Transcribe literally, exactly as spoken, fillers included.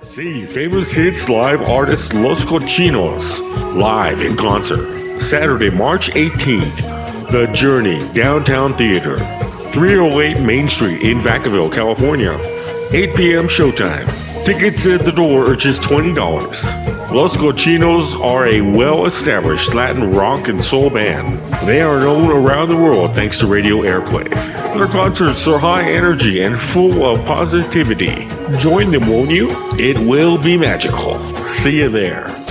See famous hits live artist Los Cochinos live in concert. Saturday, March eighteenth. The Journey, Downtown Theater. three oh eight Main Street in Vacaville, California. eight p.m. showtime. Tickets at the door are just twenty dollars. Los Cochinos are a well-established Latin rock and soul band. They are known around the world thanks to radio airplay. Their concerts are high energy and full of positivity. Join them, won't you? It will be magical. See you there.